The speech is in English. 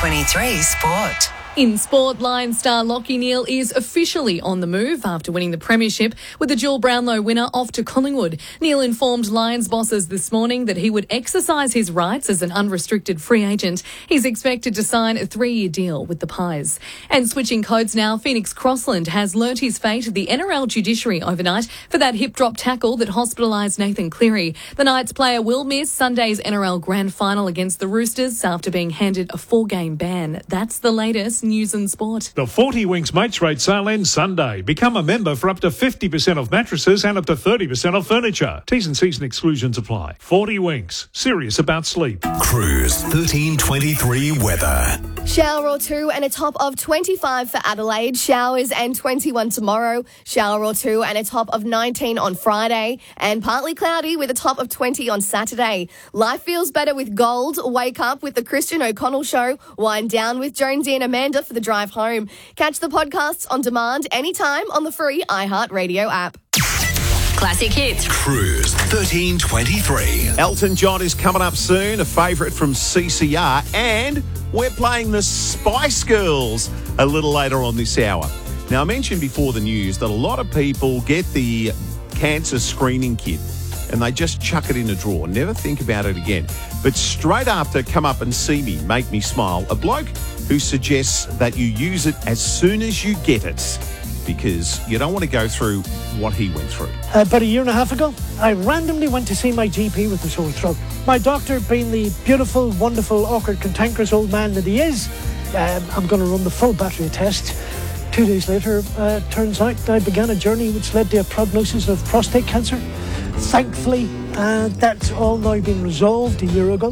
1323 Sport. In sport, Lions star Lachie Neale is officially on the move after winning the premiership with the dual Brownlow winner off to Collingwood. Neale informed Lions bosses this morning that he would exercise his rights as an unrestricted free agent. He's expected to sign a 3-year deal with the Pies. And switching codes now, Phoenix Crossland has learnt his fate at the NRL judiciary overnight for that hip drop tackle that hospitalised Nathan Cleary. The Knights player will miss Sunday's NRL Grand Final against the Roosters after being handed a 4-game ban. That's the latest news and sport. The 40 Winks Mates Rate sale ends Sunday. Become a member for up to 50% off mattresses and up to 30% off furniture. T's and C's and exclusions apply. 40 Winks. Serious about sleep. Cruise 1323 weather. Shower or two and a top of 25 for Adelaide. Showers and 21 tomorrow. Shower or two and a top of 19 on Friday. And partly cloudy with a top of 20 on Saturday. Life feels better with gold. Wake up with the Christian O'Connell Show. Wind down with Jonesy and Amanda for the drive home. Catch the podcasts on demand anytime on the free iHeartRadio app. Classic hits. Cruise 1323. Elton John is coming up soon, a favourite from CCR, and we're playing the Spice Girls a little later on this hour. Now, I mentioned before the news that a lot of people get the cancer screening kit and they just chuck it in a drawer, never think about it again. But straight after Come Up and See Me, Make Me Smile, a bloke who suggests that you use it as soon as you get it, because you don't want to go through what he went through. About a year and a half ago, I randomly went to see my GP with a sore throat. My doctor, being the beautiful, wonderful, awkward, cantankerous old man that he is, I'm going to run the full battery test. 2 days later, turns out I began a journey which led to a prognosis of prostate cancer. Thankfully, that's all now been resolved a year ago.